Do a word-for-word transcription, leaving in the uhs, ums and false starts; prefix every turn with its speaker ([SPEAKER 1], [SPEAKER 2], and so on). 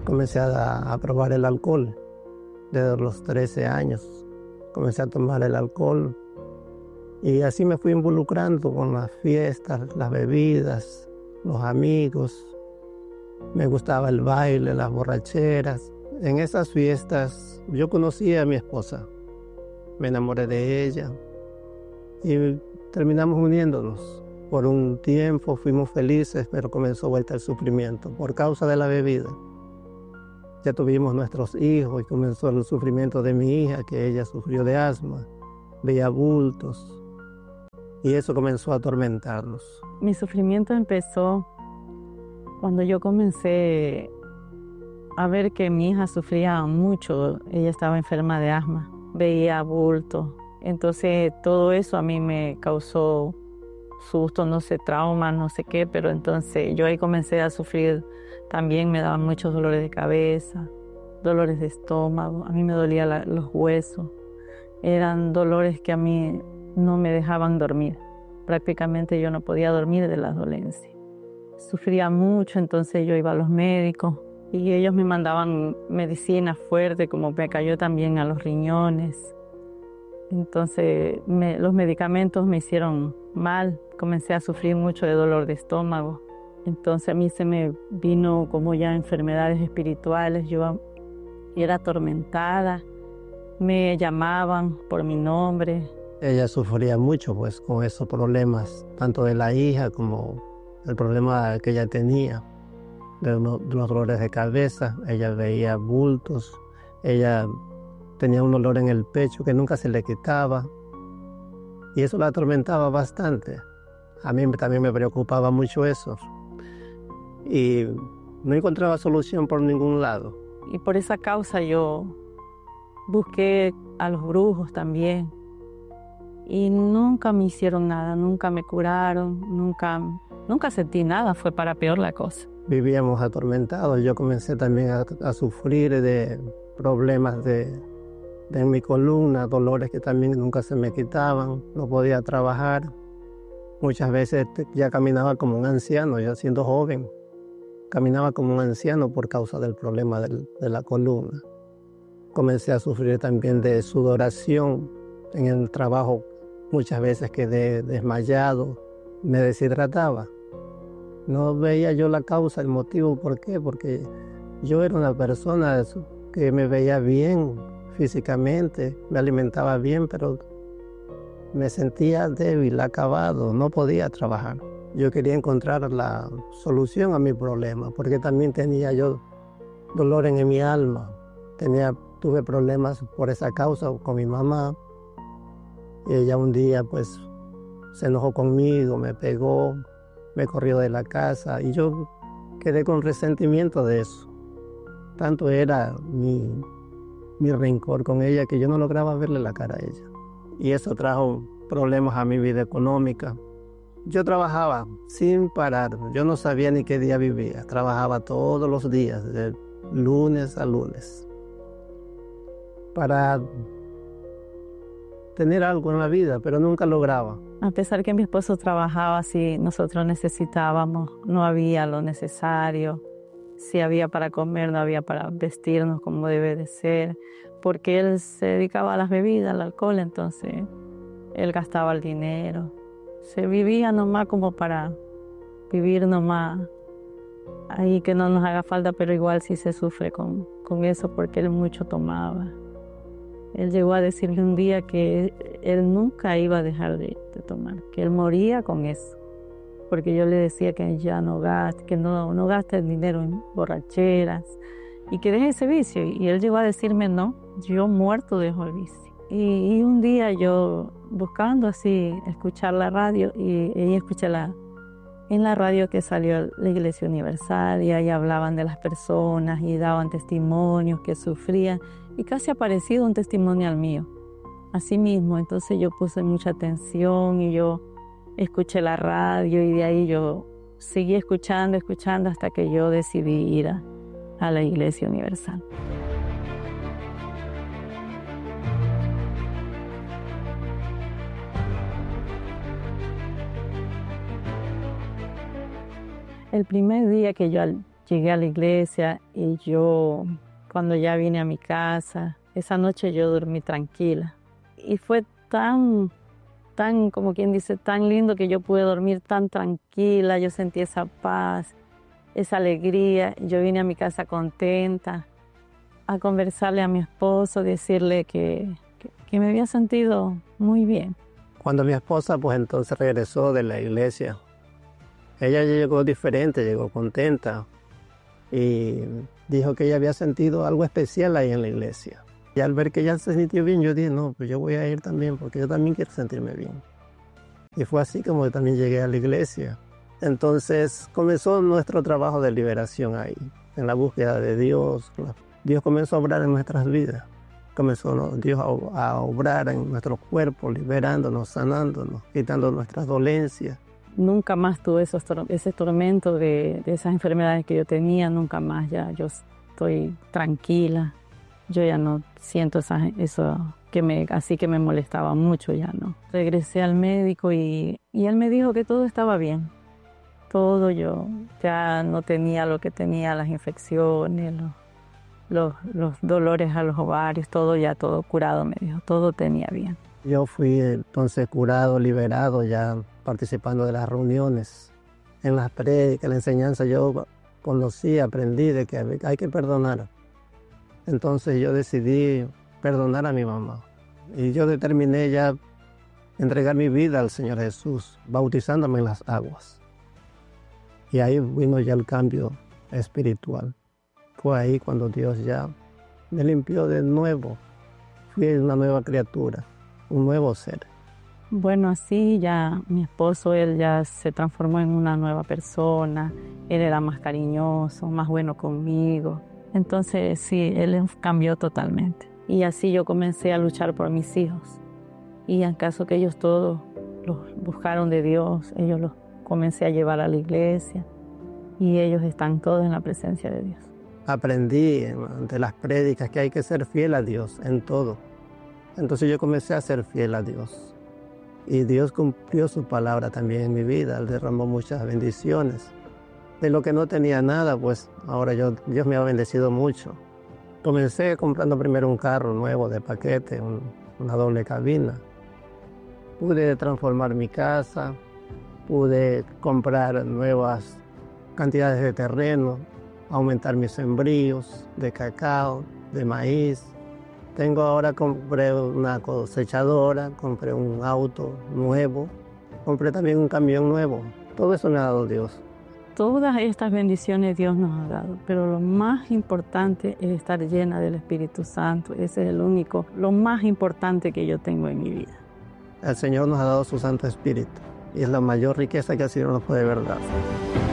[SPEAKER 1] comencé a, a probar el alcohol desde los trece años. Comencé a tomar el alcohol y así me fui involucrando con las fiestas, las bebidas, los amigos. Me gustaba el baile, las borracheras. En esas fiestas yo conocí a mi esposa, me enamoré de ella y terminamos uniéndonos. Por un tiempo fuimos felices, pero comenzó vuelta el sufrimiento por causa de la bebida. Ya tuvimos nuestros hijos y comenzó el sufrimiento de mi hija, que ella sufrió de asma, veía bultos, y eso comenzó a atormentarnos.
[SPEAKER 2] Mi sufrimiento empezó cuando yo comencé a ver que mi hija sufría mucho. Ella estaba enferma de asma, veía bultos. Entonces todo eso a mí me causó susto, no sé, trauma, no sé qué, pero entonces yo ahí comencé a sufrir. También me daban muchos dolores de cabeza, dolores de estómago, a mí me dolían la, los huesos. Eran dolores que a mí no me dejaban dormir. Prácticamente yo no podía dormir de las dolencias. Sufría mucho, entonces yo iba a los médicos y ellos me mandaban medicina fuerte, como me cayó también a los riñones. Entonces me, los medicamentos me hicieron mal, comencé a sufrir mucho de dolor de estómago. Entonces a mí se me vino como ya enfermedades espirituales, yo era atormentada, me llamaban por mi nombre.
[SPEAKER 1] Ella sufría mucho pues con esos problemas, tanto de la hija como el problema que ella tenía, de, uno, de los dolores de cabeza. Ella veía bultos, ella tenía un dolor en el pecho que nunca se le quitaba y eso la atormentaba bastante. A mí también me preocupaba mucho eso y no encontraba solución por ningún lado.
[SPEAKER 2] Y por esa causa yo busqué a los brujos también y nunca me hicieron nada, nunca me curaron, nunca, nunca sentí nada, fue para peor la cosa.
[SPEAKER 1] Vivíamos atormentados, yo comencé también a, a sufrir de problemas de, de en mi columna, dolores que también nunca se me quitaban, no podía trabajar. Muchas veces ya caminaba como un anciano, yo siendo joven, caminaba como un anciano por causa del problema del, de la columna. Comencé a sufrir también de sudoración en el trabajo, muchas veces quedé desmayado, me deshidrataba. No veía yo la causa, el motivo, ¿por qué? Porque yo era una persona que me veía bien físicamente, me alimentaba bien, pero me sentía débil, acabado, no podía trabajar. Yo quería encontrar la solución a mi problema, porque también tenía yo dolor en mi alma. Tenía, tuve problemas por esa causa con mi mamá. Y ella un día pues se enojó conmigo, me pegó, me corrió de la casa y yo quedé con resentimiento de eso. Tanto era mi, mi rencor con ella que yo no lograba verle la cara a ella. Y eso trajo problemas a mi vida económica. Yo trabajaba sin parar, yo no sabía ni qué día vivía, trabajaba todos los días, de lunes a lunes, para tener algo en la vida, pero nunca lograba.
[SPEAKER 2] A pesar que mi esposo trabajaba, si nosotros necesitábamos, no había lo necesario, si había para comer, no había para vestirnos como debe de ser, porque él se dedicaba a las bebidas, al alcohol, entonces él gastaba el dinero. Se vivía nomás como para vivir nomás ahí, que no nos haga falta, pero igual sí se sufre con, con eso porque él mucho tomaba. Él llegó a decirle un día que él nunca iba a dejar de, de tomar, que él moría con eso, porque yo le decía que ya no gaste, que no, no gaste el dinero en borracheras y que deje ese vicio. Y él llegó a decirme, no, yo muerto dejo el vicio. Y, y un día yo buscando así, escuchar la radio, y, y escuché la, en la radio que salió la Iglesia Universal, y ahí hablaban de las personas y daban testimonios que sufrían, y casi ha parecido un testimonio al mío. Así mismo, entonces yo puse mucha atención y yo escuché la radio, y de ahí yo seguí escuchando, escuchando, hasta que yo decidí ir a, a la Iglesia Universal. El primer día que yo llegué a la iglesia y yo, cuando ya vine a mi casa, esa noche yo dormí tranquila. Y fue tan, tan, como quien dice, tan lindo que yo pude dormir tan tranquila. Yo sentí esa paz, esa alegría. Yo vine a mi casa contenta a conversarle a mi esposo, decirle que, que, que me había sentido muy bien.
[SPEAKER 1] Cuando mi esposa pues entonces regresó de la iglesia, ella llegó diferente, llegó contenta y dijo que ella había sentido algo especial ahí en la iglesia. Y al ver que ella se sintió bien, yo dije, no, pues yo voy a ir también porque yo también quiero sentirme bien. Y fue así como también llegué a la iglesia. Entonces comenzó nuestro trabajo de liberación ahí, en la búsqueda de Dios. Dios comenzó a obrar en nuestras vidas. Comenzó ¿no? Dios a, a obrar en nuestros cuerpos, liberándonos, sanándonos, quitando nuestras dolencias.
[SPEAKER 2] Nunca más tuve esos, ese tormento de, de esas enfermedades que yo tenía, nunca más. Ya yo estoy tranquila. Yo ya no siento esa, eso que me, así que me molestaba mucho, ya no. Regresé al médico y, y él me dijo que todo estaba bien. Todo yo ya no tenía lo que tenía, las infecciones, los, los, los dolores a los ovarios, todo ya, todo curado, me dijo, todo tenía bien.
[SPEAKER 1] Yo fui entonces curado, liberado, ya participando de las reuniones, en las prédicas, en la enseñanza. Yo conocí, aprendí de que hay que perdonar. Entonces yo decidí perdonar a mi mamá. Y yo determiné ya entregar mi vida al Señor Jesús, bautizándome en las aguas. Y ahí vino ya el cambio espiritual. Fue ahí cuando Dios ya me limpió de nuevo. Fui una nueva criatura, un nuevo ser.
[SPEAKER 2] Bueno, así ya mi esposo, él ya se transformó en una nueva persona. Él era más cariñoso, más bueno conmigo. Entonces sí, él cambió totalmente. Y así yo comencé a luchar por mis hijos. Y en caso que ellos todos los buscaron de Dios, ellos los comencé a llevar a la iglesia. Y ellos están todos en la presencia de Dios.
[SPEAKER 1] Aprendí de las prédicas que hay que ser fiel a Dios en todo. Entonces yo comencé a ser fiel a Dios. Y Dios cumplió su palabra también en mi vida. Él derramó muchas bendiciones. De lo que no tenía nada, pues ahora yo, Dios me ha bendecido mucho. Comencé comprando primero un carro nuevo de paquete, un, una doble cabina. Pude transformar mi casa, pude comprar nuevas cantidades de terreno, aumentar mis sembríos de cacao, de maíz. Tengo ahora, compré una cosechadora, compré un auto nuevo, compré también un camión nuevo. Todo eso me ha dado Dios.
[SPEAKER 2] Todas estas bendiciones Dios nos ha dado, pero lo más importante es estar llena del Espíritu Santo. Ese es el único, lo más importante que yo tengo en mi vida.
[SPEAKER 1] El Señor nos ha dado su Santo Espíritu y es la mayor riqueza que el Señor nos puede dar.